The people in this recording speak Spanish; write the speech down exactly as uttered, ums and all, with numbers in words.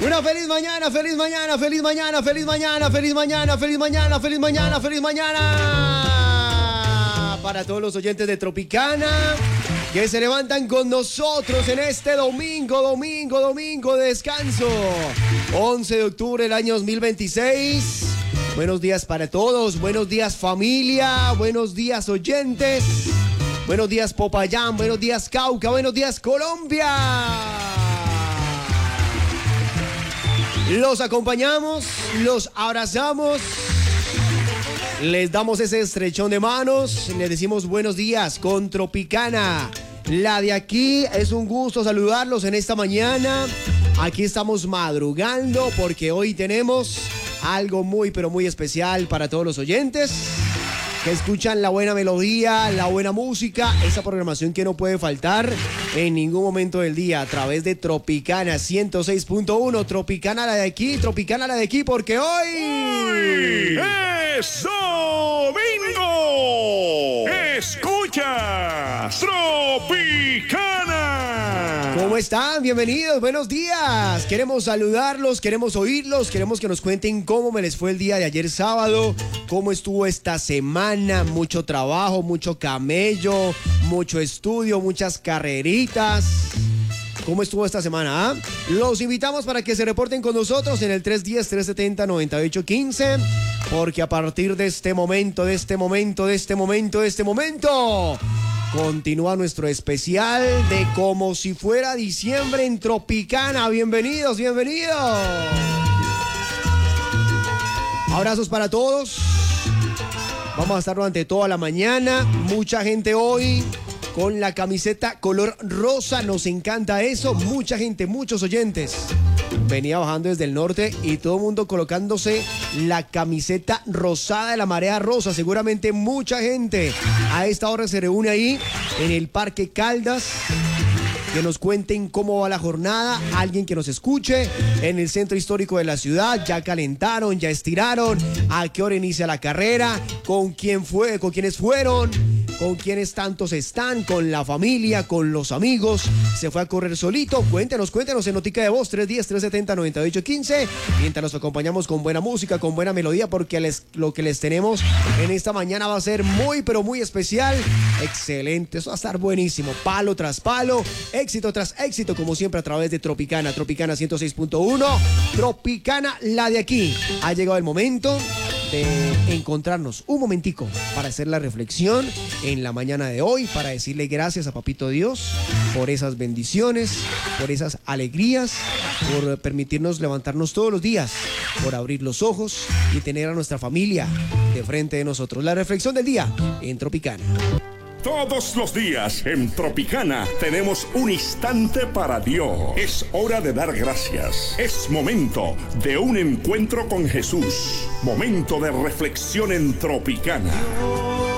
Una feliz mañana, feliz mañana, feliz mañana, feliz mañana, feliz mañana, feliz mañana, feliz mañana, feliz mañana. Para todos los oyentes de Tropicana que se levantan con nosotros en este domingo, domingo, domingo de descanso. once de octubre del año dos mil veintiséis. Buenos días para todos, buenos días familia, buenos días oyentes, buenos días Popayán, buenos días Cauca, buenos días Colombia. Los acompañamos, los abrazamos, les damos ese estrechón de manos, les decimos buenos días con Tropicana. La de aquí, es un gusto saludarlos en esta mañana. Aquí estamos madrugando porque hoy tenemos algo muy pero muy especial para todos los oyentes que escuchan la buena melodía, la buena música, esa programación que no puede faltar en ningún momento del día a través de Tropicana ciento seis punto uno. Tropicana la de aquí, Tropicana la de aquí, porque hoy... ¡Hoy es domingo! ¡Escuchas Tropicana! ¿Cómo están? Bienvenidos, buenos días. Queremos saludarlos, queremos oírlos, queremos que nos cuenten cómo me les fue el día de ayer sábado, cómo estuvo esta semana, mucho trabajo, mucho camello, mucho estudio, muchas carreritas. ¿Cómo estuvo esta semana? ¿Ah? Los invitamos para que se reporten con nosotros en el tres uno cero, tres siete cero, nueve ocho uno cinco, porque a partir de este momento, de este momento, de este momento, de este momento, continúa nuestro especial de como si fuera diciembre en Tropicana. Bienvenidos, bienvenidos. Abrazos para todos. Vamos a estar durante toda la mañana. Mucha gente hoy con la camiseta color rosa. Nos encanta eso. Mucha gente, muchos oyentes. Venía bajando desde el norte y todo el mundo colocándose la camiseta rosada de la marea rosa. Seguramente mucha gente a esta hora se reúne ahí en el Parque Caldas. Que nos cuenten cómo va la jornada, alguien que nos escuche en el centro histórico de la ciudad. Ya calentaron, ya estiraron, a qué hora inicia la carrera, con quién fue, con quiénes fueron, con quiénes tantos están, con la familia, con los amigos. Se fue a correr solito. Cuéntenos, cuéntenos en notica de voz tres uno cero, tres siete cero, nueve ocho uno cinco. Mientras nos acompañamos con buena música, con buena melodía, porque les, lo que les tenemos en esta mañana va a ser muy pero muy especial. Excelente, eso va a estar buenísimo. Palo tras palo, éxito tras éxito, como siempre a través de Tropicana, Tropicana ciento seis punto uno, Tropicana la de aquí. Ha llegado el momento de encontrarnos un momentico para hacer la reflexión en la mañana de hoy, para decirle gracias a Papito Dios por esas bendiciones, por esas alegrías, por permitirnos levantarnos todos los días, por abrir los ojos y tener a nuestra familia de frente de nosotros. La reflexión del día en Tropicana. Todos los días en Tropicana tenemos un instante para Dios. Es hora de dar gracias. Es momento de un encuentro con Jesús. Momento de reflexión en Tropicana.